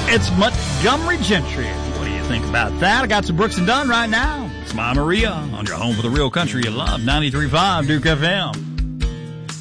It's Montgomery Gentry. What do you think about that? I got some Brooks and Dunn right now. It's My Maria on your home for the real country you love, 93.5 Duke FM.